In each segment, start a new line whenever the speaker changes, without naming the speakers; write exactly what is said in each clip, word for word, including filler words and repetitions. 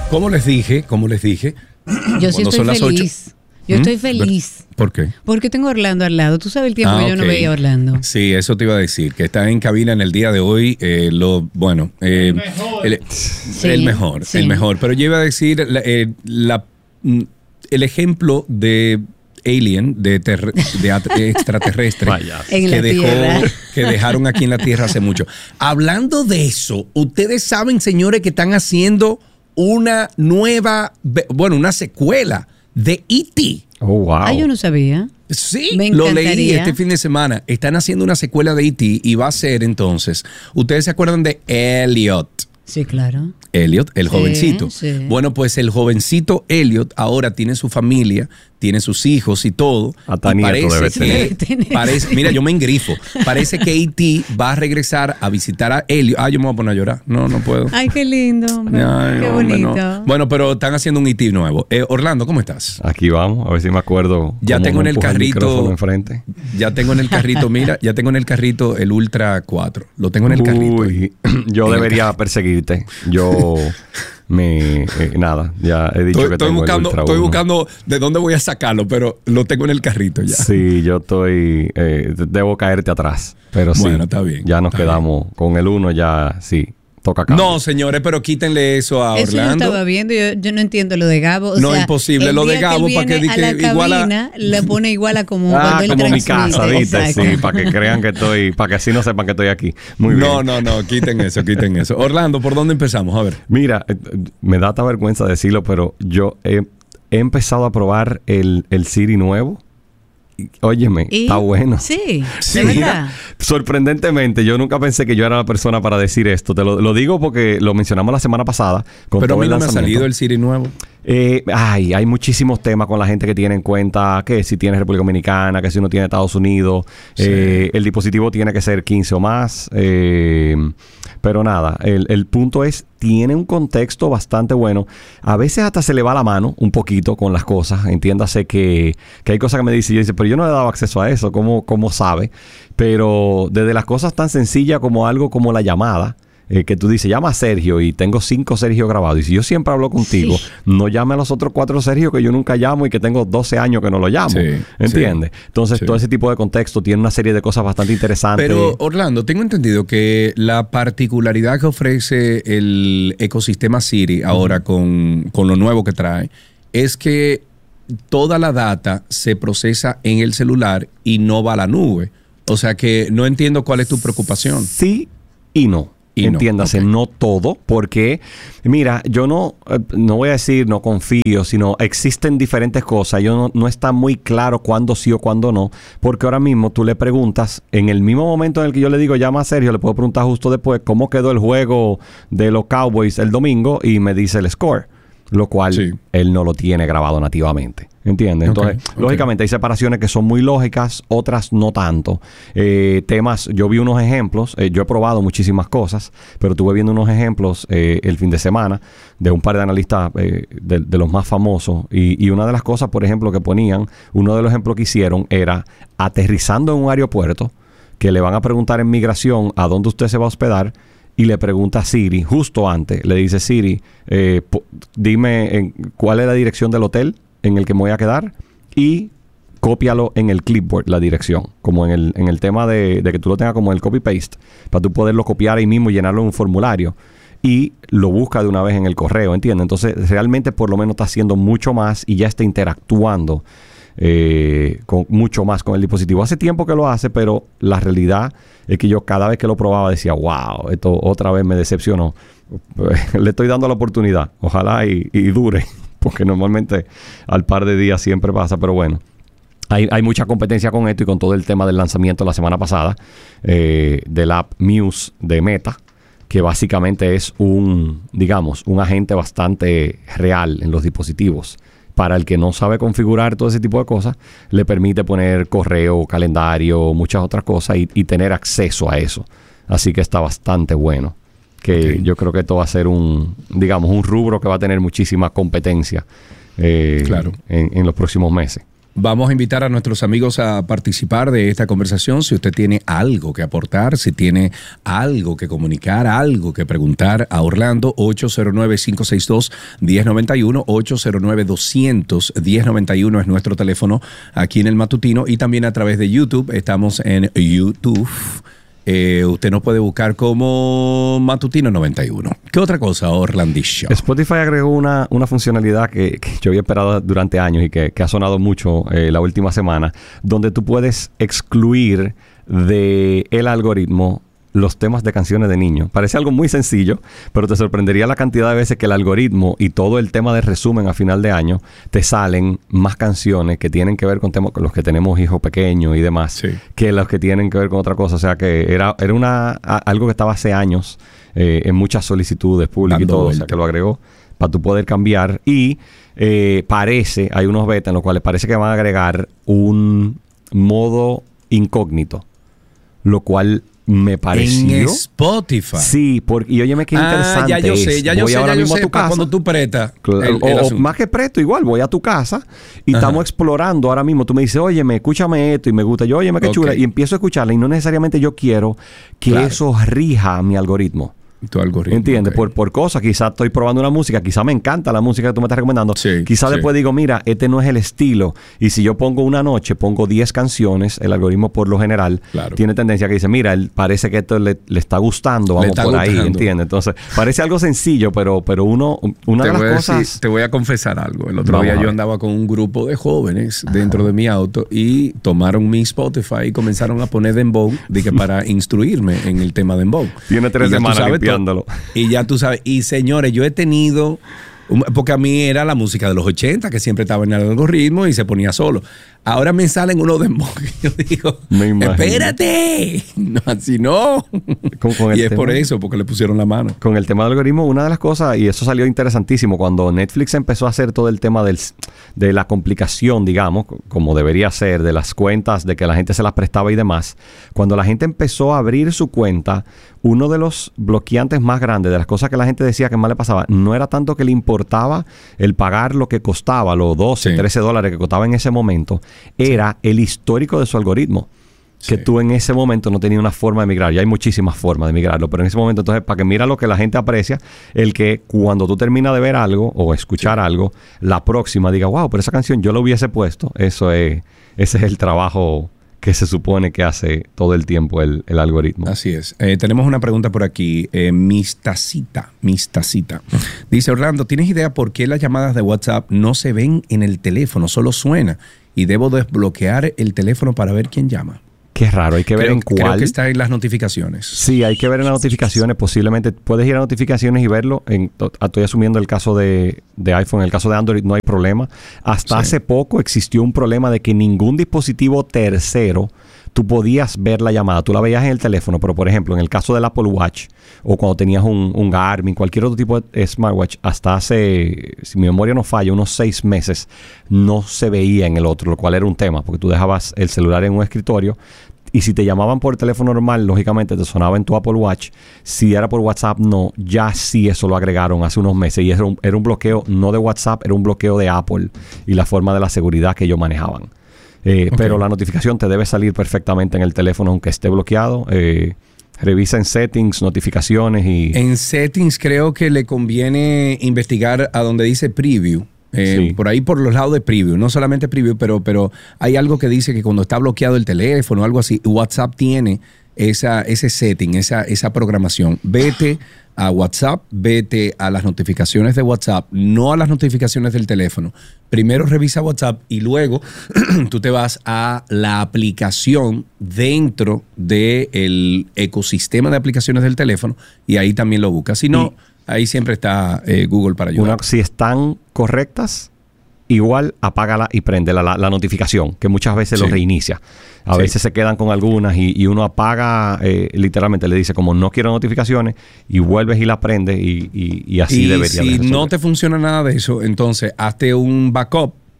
Como les dije, como les dije,
yo sí estoy feliz. Yo ¿Mm? estoy feliz.
¿Por qué?
Porque tengo a Orlando al lado. Tú sabes el tiempo ah, que yo okay. no veía a Orlando.
Sí, eso te iba a decir. Que está en cabina en el día de hoy. Eh, lo Bueno. Eh, el mejor. El, sí, el mejor. Sí. El mejor. Pero yo iba a decir la, eh, la, el ejemplo de alien, de, ter, de extraterrestre que, dejó, que dejaron aquí en la Tierra hace mucho. Hablando de eso, ustedes saben, señores, que están haciendo una nueva, bueno, una secuela de E T
Oh, wow. Ah, yo no sabía.
Sí, lo leí este fin de semana. Están haciendo una secuela de E T y va a ser entonces, ¿ustedes se acuerdan de Elliot?
Sí, claro.
Elliot, el sí, jovencito.
Sí.
Bueno, pues el jovencito Elliot ahora tiene su familia, tiene sus hijos y todo.
Hasta
y
nieto debe
que,
tener.
Parece, mira, yo me engrifo. Parece que E T va a regresar a visitar a Elliot. Ah, yo me voy a poner a llorar. No, no puedo.
Ay, qué lindo. Ay, qué
hombre,
bonito.
No. Bueno, pero están haciendo un E T nuevo. Eh, Orlando, ¿cómo estás?
Aquí vamos, a ver si me acuerdo.
Ya tengo en el carrito.
Enfrente.
Ya tengo en el carrito, mira, ya tengo en el carrito el Ultra cuatro. Lo tengo en el carrito.
Uy, yo debería perseguirte. Yo me eh, nada, ya he dicho
estoy,
que
estoy
tengo
buscando,
el Ultra
estoy
uno.
buscando de dónde voy a sacarlo, pero lo tengo en el carrito ya.
Sí, yo estoy eh, debo caerte atrás, pero sí.
Bueno, está bien.
Ya nos
está
quedamos
bien.
con el uno, ya sí. Toca cambio.
No, señores, pero quítenle eso a
eso
Orlando.
Eso yo estaba viendo, yo, yo no entiendo lo de Gabo. O
no,
sea,
imposible. Lo de Gabo, para que,
que, que igual a... le pone igual a como
ah,
cuando
como
él
mi casa, ¿viste?
Exacto.
Sí, para que crean que estoy, para que así no sepan que estoy aquí. Muy bien.
No, no, no, quiten eso, quiten eso. Orlando, ¿por dónde empezamos? A ver.
Mira, me da hasta vergüenza decirlo, pero yo he, he empezado a probar el, el Siri nuevo. Óyeme,
¿Y?
Está bueno.
Sí,
sí.
de verdad.
Sorprendentemente, yo nunca pensé que yo era la persona para decir esto. Te lo, lo digo porque lo mencionamos la semana pasada. Con
Pero
todo
a mí
el
no me ha
lanzamiento.
salido el Siri nuevo.
Eh, ay, hay muchísimos temas con la gente que tiene en cuenta que si tienes República Dominicana, que si uno tiene Estados Unidos, sí. eh, el dispositivo tiene que ser quince o más. Eh, pero nada, el, el punto es, tiene un contexto bastante bueno. A veces hasta se le va la mano un poquito con las cosas. Entiéndase que, que hay cosas que me dice, yo dice, pero yo no le he dado acceso a eso. ¿Cómo, cómo sabe? Pero desde las cosas tan sencillas como algo como la llamada, Eh, que tú dices, llama a Sergio y tengo cinco Sergio grabados. Y si yo siempre hablo contigo, sí. no llame a los otros cuatro Sergio que yo nunca llamo y que tengo doce años que no lo llamo. Sí, ¿entiendes? Sí, Entonces, sí. todo ese tipo de contexto tiene una serie de cosas bastante interesantes.
Pero, Orlando, tengo entendido que la particularidad que ofrece el ecosistema Siri ahora uh-huh. con, con lo nuevo que trae es que toda la data se procesa en el celular y no va a la nube. O sea que no entiendo cuál es tu preocupación.
Sí y no. Y Entiéndase, no, okay. no todo, porque, mira, yo no, no voy a decir no confío, sino existen diferentes cosas. Yo no, no está muy claro cuándo sí o cuándo no, porque ahora mismo tú le preguntas, en el mismo momento en el que yo le digo llama a Sergio, le puedo preguntar justo después cómo quedó el juego de los Cowboys el domingo y me dice el score, lo cual sí. él no lo tiene grabado nativamente. ¿Entiendes? Entonces, okay, lógicamente okay. hay separaciones que son muy lógicas, otras no tanto. Eh, temas, yo vi unos ejemplos, eh, yo he probado muchísimas cosas, pero estuve viendo unos ejemplos eh, el fin de semana de un par de analistas eh, de, de los más famosos. Y, y una de las cosas, por ejemplo, que ponían, uno de los ejemplos que hicieron era aterrizando en un aeropuerto, que le van a preguntar en migración a dónde usted se va a hospedar, y le pregunta a Siri, justo antes, le dice Siri, eh, po- dime en, cuál es la dirección del hotel en el que me voy a quedar y cópialo en el clipboard, la dirección, como en el, en el tema de, de que tú lo tengas como el copy-paste, para tú poderlo copiar ahí mismo y llenarlo en un formulario y lo busca de una vez en el correo, ¿entiendes? Entonces, realmente por lo menos está haciendo mucho más y ya está interactuando eh, con, mucho más con el dispositivo. Hace tiempo que lo hace, pero la realidad es que yo cada vez que lo probaba decía, wow, esto otra vez me decepcionó. Le estoy dando la oportunidad, ojalá y, y dure, porque normalmente al par de días siempre pasa, pero bueno. Hay, hay mucha competencia con esto y con todo el tema del lanzamiento la semana pasada eh, del app Muse de Meta, que básicamente es un, digamos, un agente bastante real en los dispositivos. Para el que no sabe configurar todo ese tipo de cosas, le permite poner correo, calendario, muchas otras cosas y, y tener acceso a eso. Así que está bastante bueno. Que okay. yo creo que esto va a ser un, digamos, un rubro que va a tener muchísima competencia eh,
claro.
en, en los próximos meses.
Vamos a invitar a nuestros amigos a participar de esta conversación. Si usted tiene algo que aportar, si tiene algo que comunicar, algo que preguntar a Orlando, ocho cero nueve, cinco seis dos, uno cero nueve uno, ocho cero nueve, dos cero cero, uno cero nueve uno es nuestro teléfono aquí en El Matutino, y también a través de YouTube. Estamos en YouTube. Eh, usted nos puede buscar como Matutino noventa y uno. ¿Qué otra cosa, Orlandillo?
Spotify agregó una, una funcionalidad que, que yo había esperado durante años y que, que ha sonado mucho eh, la última semana, donde tú puedes excluir del algoritmo los temas de canciones de niños. Parece algo muy sencillo, pero te sorprendería la cantidad de veces que el algoritmo y todo el tema de resumen a final de año te salen más canciones que tienen que ver con temas con los que tenemos hijos pequeños y demás, sí, que los que tienen que ver con otra cosa. O sea que era, era una a, algo que estaba hace años eh, en muchas solicitudes públicas y todo, vuelta. O sea que lo agregó para tú poder cambiar. Y eh, parece, hay unos betas en los cuales parece que van a agregar un modo incógnito, lo cual me pareció.
En Spotify.
Sí, porque, y óyeme qué interesante.
Ah, ya yo sé, ya yo
voy
sé,
ahora
ya yo
mismo
sé,
a tu casa.
cuando tú pretas.
El, el o, o más que presto, igual, voy a tu casa y Ajá. estamos explorando ahora mismo. Tú me dices, óyeme, escúchame esto y me gusta. Yo, óyeme, qué okay. chula. Y empiezo a escucharla y no necesariamente yo quiero que claro. eso rija mi algoritmo.
Tu algoritmo.
¿Entiendes?
Okay.
Por, por cosas. Quizás estoy probando una música. Quizás me encanta la música que tú me estás recomendando.
Sí,
Quizás
sí.
después digo, mira, este no es el estilo. Y si yo pongo una noche, pongo diez canciones, el algoritmo por lo general claro. tiene tendencia que dice, mira, él parece que esto le, le está gustando. Vamos está por gustando. Ahí, ¿entiendes? Entonces, parece algo sencillo, pero, pero uno, una
te
de las cosas...
Decir, te voy a confesar algo. El otro día yo andaba con un grupo de jóvenes Ajá. dentro de mi auto y tomaron mi Spotify y comenzaron a poner dembow de que para instruirme en el tema dembow.
Tiene tres semanas limpiándolo.
Y ya tú sabes, y señores, yo he tenido, porque a mí era la música de los ochenta que siempre estaba en el algoritmo y se ponía solo. Ahora me salen unos dembow y yo digo, espérate, no, así no. Con, con y es tema, por eso, porque le pusieron la mano.
Con el tema del algoritmo, una de las cosas, y eso salió interesantísimo, cuando Netflix empezó a hacer todo el tema del, de la complicación, digamos, como debería ser, de las cuentas, de que la gente se las prestaba y demás. Cuando la gente empezó a abrir su cuenta, uno de los bloqueantes más grandes, de las cosas que la gente decía que más le pasaba, no era tanto que le importaba el pagar lo que costaba, los doce, sí. trece dólares que costaba en ese momento, era el histórico de su algoritmo. Que sí. tú en ese momento no tenías una forma de migrar. Ya hay muchísimas formas de migrarlo, pero en ese momento, entonces, para que mira lo que la gente aprecia, el que cuando tú terminas de ver algo o escuchar sí. algo, la próxima diga, wow, pero esa canción yo la hubiese puesto. Eso es, ese es el trabajo que se supone que hace todo el tiempo el, el algoritmo.
Así es. Eh, tenemos una pregunta por aquí. Eh, Mistacita, Mistacita. Dice, Orlando, ¿tienes idea por qué las llamadas de WhatsApp no se ven en el teléfono? Solo suena. Y debo desbloquear el teléfono para ver quién llama.
Qué raro, hay que ver
creo,
en cuál.
Creo que está en las notificaciones.
Sí, hay que ver en las notificaciones. Posiblemente puedes ir a notificaciones y verlo. En, estoy asumiendo el caso de, de iPhone. En el caso de Android no hay problema. Hasta sí. hace poco existió un problema de que ningún dispositivo tercero tú podías ver la llamada. Tú la veías en el teléfono, pero por ejemplo, en el caso del Apple Watch o cuando tenías un, un Garmin, cualquier otro tipo de smartwatch, hasta hace, si mi memoria no falla, unos seis meses, no se veía en el otro, lo cual era un tema, porque tú dejabas el celular en un escritorio y si te llamaban por teléfono normal, lógicamente te sonaba en tu Apple Watch. Si era por WhatsApp, no. Ya sí eso lo agregaron hace unos meses y era un, era un bloqueo no de WhatsApp, era un bloqueo de Apple y la forma de la seguridad que ellos manejaban. Eh, okay. Pero la notificación te debe salir perfectamente en el teléfono aunque esté bloqueado. Eh, revisa en settings, notificaciones y...
En settings creo que le conviene investigar a donde dice preview. Eh, sí. Por ahí por los lados de preview. No solamente preview, pero, pero hay algo que dice que cuando está bloqueado el teléfono o algo así, WhatsApp tiene esa, ese setting, esa, esa programación. Vete a WhatsApp, vete a las notificaciones de WhatsApp, no a las notificaciones del teléfono. Primero revisa WhatsApp y luego tú te vas a la aplicación dentro del ecosistema de aplicaciones del teléfono y ahí también lo buscas. Si no, y ahí siempre está eh, Google para ayudar.
Una, si están correctas, igual apágala y prende la, la, la notificación, que muchas veces sí. lo reinicia. A sí. veces se quedan con algunas y, y uno apaga, eh, literalmente le dice como no quiero notificaciones y vuelves y la prende y, y, y así
y
debería
si
de
no te funciona nada de eso, entonces hazte un backup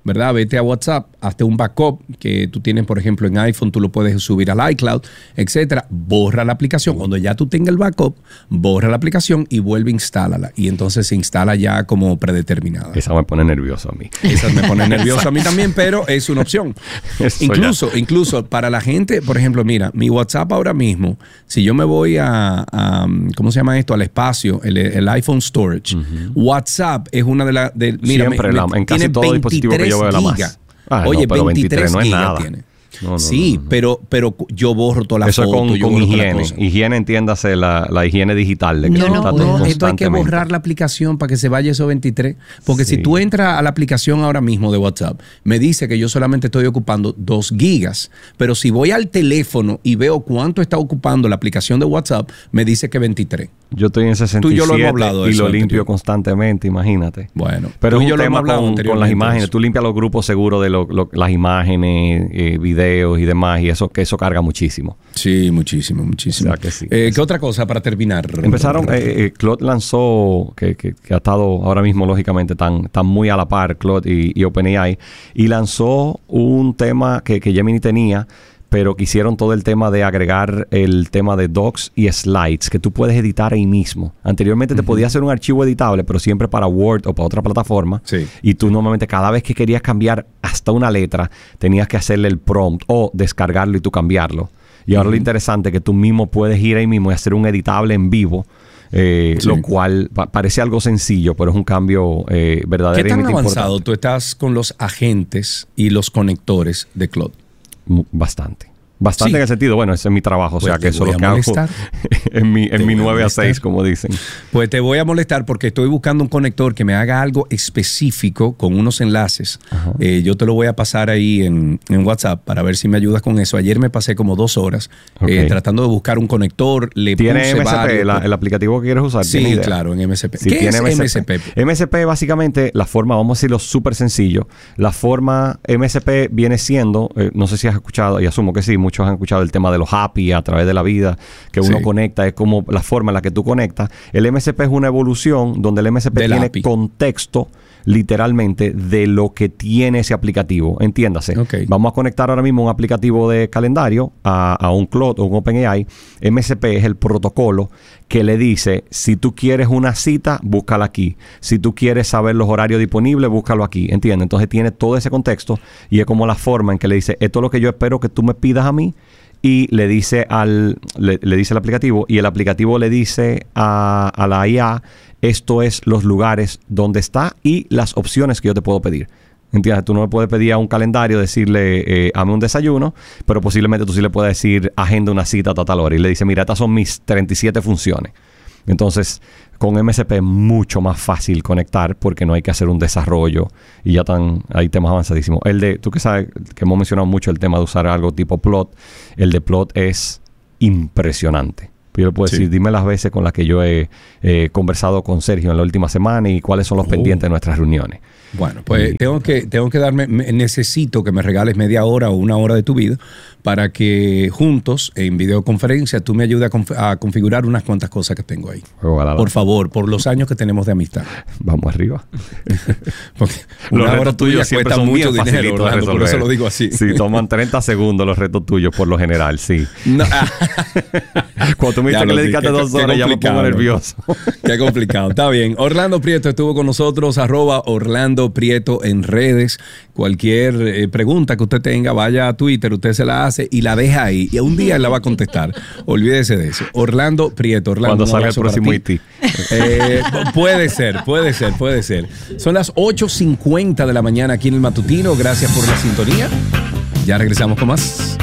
¿verdad? Vete a WhatsApp, hazte un backup que tú tienes, por ejemplo, en iPhone, tú lo puedes subir al iCloud, etcétera. Borra la aplicación. Cuando ya tú tengas el backup, borra la aplicación y vuelve a instálala. Y entonces se instala ya como predeterminada.
Esa me pone nervioso a mí.
Esa me pone nervioso a mí también, pero es una opción. Eso incluso, ya. incluso para la gente, por ejemplo, mira, mi WhatsApp ahora mismo, si yo me voy a, a ¿cómo se llama esto? Al espacio, el, el iPhone Storage. Uh-huh. WhatsApp es una de las... De, mira,
Siempre,
me,
la,
me,
en casi todo dispositivo que yo veo la más.
Ah, Oye, no, veintitrés, veintitrés no es gigas nada. Tiene. No, no, sí, no, no. Pero, pero yo borro toda la
Eso
foto.
Eso con, con higiene. Higiene, entiéndase, la, la higiene digital. De que
no, no, no esto hay que borrar la aplicación para que se vaya esos veintitrés. Porque sí. si tú entras a la aplicación ahora mismo de WhatsApp, me dice que yo solamente estoy ocupando dos gigas. Pero si voy al teléfono y veo cuánto está ocupando la aplicación de WhatsApp, me dice que veintitrés.
Yo estoy en sesenta y siete. Tú y yo lo hemos hablado de y eso lo limpio anterior. Constantemente, imagínate.
Bueno,
pero es un tema con, con las imágenes. Tú limpias los grupos seguros de lo, lo, las imágenes, eh, videos y demás. Y eso que eso carga muchísimo.
Sí, muchísimo, muchísimo. O sea que sí. Eh, ¿Qué otra cosa para terminar?
Empezaron, eh, eh, Claude lanzó, que, que, que ha estado ahora mismo lógicamente tan, tan muy a la par, Claude y, y OpenAI, y lanzó un tema que, que Gemini tenía, pero quisieron todo el tema de agregar el tema de docs y slides, que tú puedes editar ahí mismo. Anteriormente uh-huh. te podía hacer un archivo editable, pero siempre para Word o para otra plataforma.
Sí.
Y tú normalmente cada vez que querías cambiar hasta una letra, tenías que hacerle el prompt o descargarlo y tú cambiarlo. Y ahora uh-huh. lo interesante es que tú mismo puedes ir ahí mismo y hacer un editable en vivo. Eh, sí. Lo cual pa- parece algo sencillo, pero es un cambio eh, verdaderamente
importante. ¿Qué tan avanzado
importante.
tú estás con los agentes y los conectores de Claude?
Bastante. Bastante sí. en el sentido, bueno, ese es mi trabajo, pues o sea que eso es lo que
molestar.
hago en mi, en mi nueve a seis, como dicen.
Pues te voy a molestar porque estoy buscando un conector que me haga algo específico con unos enlaces. Eh, yo te lo voy a pasar ahí en, en WhatsApp para ver si me ayudas con eso. Ayer me pasé como dos horas okay. eh, tratando de buscar un conector. Le
¿Tiene
puse
M S P
varios,
la, el aplicativo que quieres usar?
Sí, claro, en M S P.
Si
¿Qué
tiene
es
M S P?
M S P?
M S P básicamente, la forma, vamos a decirlo súper sencillo, la forma M S P viene siendo, eh, no sé si has escuchado, y asumo que sí, muchos han escuchado el tema de los happy a través de la vida, que uno sí. conecta, es como la forma en la que tú conectas. El M S P es una evolución donde el M S P tiene A P I. Contexto literalmente de lo que tiene ese aplicativo. Entiéndase.
Okay.
Vamos a conectar ahora mismo un aplicativo de calendario a, a un Claude o un OpenAI. M S P es el protocolo que le dice, si tú quieres una cita, búscala aquí. Si tú quieres saber los horarios disponibles, búscalo aquí. ¿Entiendes? Entonces tiene todo ese contexto y es como la forma en que le dice, esto es lo que yo espero que tú me pidas a mí. Y le dice al le, le dice al aplicativo y el aplicativo le dice a, a la I A, esto es los lugares donde está y las opciones que yo te puedo pedir. ¿Entiendes? Tú no le puedes pedir a un calendario, decirle, eh, hazme un desayuno, pero posiblemente tú sí le puedes decir, agenda una cita a tal hora. Y le dice, mira, estas son mis treinta y siete funciones. Entonces, con M S P es mucho más fácil conectar porque no hay que hacer un desarrollo y ya están, hay temas avanzadísimos. El de, tú que sabes, que hemos mencionado mucho el tema de usar algo tipo plot, el de plot es impresionante. Yo le puedo sí. decir, dime las veces con las que yo he eh, conversado con Sergio en la última semana y cuáles son los oh. pendientes de nuestras reuniones.
Bueno, pues y, tengo que tengo que darme, necesito que me regales media hora o una hora de tu vida para que juntos, en videoconferencia, tú me ayudes a, conf- a configurar unas cuantas cosas que tengo ahí. Ojalá. Por favor, por los años que tenemos de amistad.
Vamos arriba.
Porque una
los
hora tuya cuesta mucho dinero, Orlando, por eso lo digo así.
Sí, toman treinta segundos los retos tuyos por lo general, sí. No. Cuando tú me dices que le dedicaste sí, dos qué, horas, qué ya me pongo nervioso.
Qué complicado. Está bien. Orlando Prieto estuvo con nosotros, arroba Orlando Prieto en redes. Cualquier eh, pregunta que usted tenga, vaya a Twitter, usted se la hace y la deja ahí. Y un día él la va a contestar. Olvídese de eso. Orlando Prieto. Orlando,
cuando salga el próximo I T.
Eh, puede ser, puede ser, puede ser. Son las ocho cincuenta de la mañana aquí en el Matutino. Gracias por la sintonía. Ya regresamos con más.